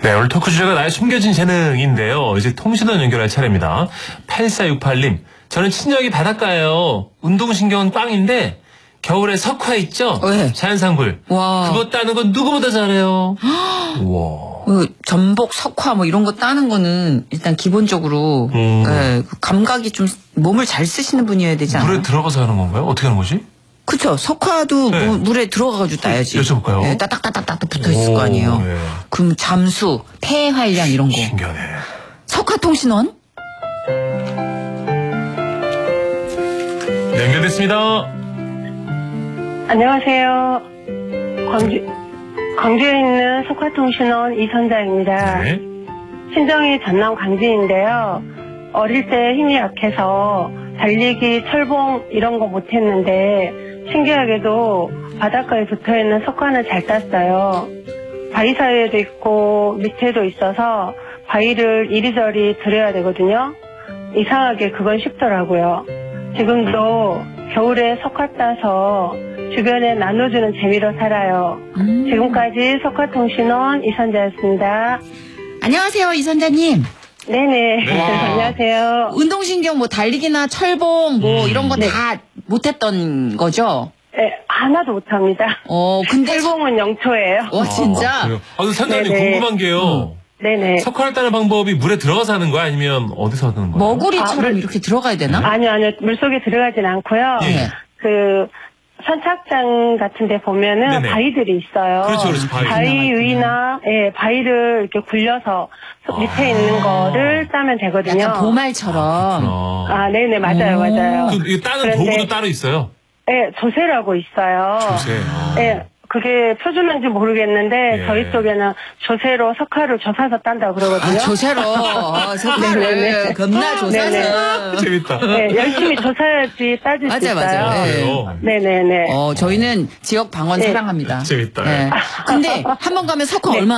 네, 오늘 토크 주제가 나의 숨겨진 재능인데요. 이제 통신원 연결할 차례입니다. 8468님, 저는 친정이 바닷가예요. 운동신경은 꽝인데 겨울에 석화 있죠? 네. 자연산불. 와. 그거 따는 건 누구보다 잘해요. 와. 전복, 석화 뭐 이런 거 따는 거는 일단 기본적으로 예, 감각이 좀 몸을 잘 쓰시는 분이어야 되지 않아요? 물에 들어가서 하는 건가요? 어떻게 하는 거지? 그쵸. 석화도 네. 물에 들어가가지고 따야지. 여쭤볼까요? 예, 따닥따닥따닥 붙어 있을 거 아니에요. 네. 그럼 잠수, 폐활량 이런 거. 신기하네. 석화통신원? 네, 연결됐습니다. 안녕하세요. 광주에 있는 석화통신원 이선자입니다. 네. 친정이 전남 광진인데요. 어릴 때 힘이 약해서 달리기, 철봉 이런 거 못했는데 신기하게도 바닷가에 붙어있는 석화는 잘 땄어요. 바위 사이에도 있고 밑에도 있어서 바위를 이리저리 들여야 되거든요. 이상하게 그건 쉽더라고요. 지금도 겨울에 석화 따서 주변에 나눠주는 재미로 살아요. 지금까지 석화통신원 이선자였습니다. 안녕하세요, 이선자님. 네네. 안녕하세요. 운동신경 뭐 달리기나 철봉 뭐 이런 거 다 못했던 거죠? 네, 하나도 못합니다. 근데. 철봉은 영초예요. 진짜? 그래요? 선생님 네네. 궁금한 게요. 네네. 석화를 따는 방법이 물에 들어가서 하는 거야? 아니면 어디서 하는 거야? 머구리처럼 이렇게 들어가야 되나? 아니요. 물속에 들어가진 않고요. 예. 그 선착장 같은 데 보면은 네네. 바위들이 있어요. 그렇죠. 바위 위나 바위를 이렇게 굴려서 밑에 있는 거를 따면 되거든요. 약간 보말처럼. 네네. 맞아요. 이거 따는 그런데- 도구도 따로 있어요? 네, 조세라고 있어요. 조세. 네, 그게 표준인지 모르겠는데 예. 저희 쪽에는 조세로 석화를 조사서 딴다고 그러거든요. 조세로. 석화를 네네네. 겁나 조사서. 재밌다. 네, 열심히 조사야지 따질 수 있어요. 맞아요. 네네네. 저희는 지역 방언 네. 사랑합니다. 재밌다. 네. 근데 한 번 가면 석화 얼마